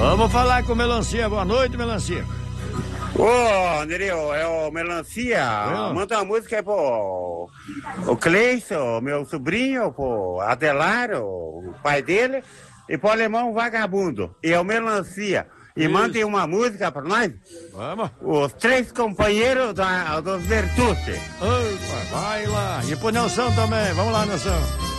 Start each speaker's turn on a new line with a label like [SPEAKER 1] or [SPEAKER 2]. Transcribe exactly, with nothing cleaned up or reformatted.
[SPEAKER 1] Vamos falar com o Melancia. Boa noite, Melancia.
[SPEAKER 2] Ô, Nereu, é o Melancia.
[SPEAKER 1] É.
[SPEAKER 2] Manda uma música aí pro o Cleison, meu sobrinho, pro Adelário, o pai dele, e pro alemão vagabundo. E é o Melancia. E
[SPEAKER 1] Isso.
[SPEAKER 2] mandem uma música pra nós.
[SPEAKER 1] Vamos.
[SPEAKER 2] Os três companheiros da, dos Vertucci.
[SPEAKER 1] Opa, vai lá. E pro Nelson também. Vamos lá, Nelson.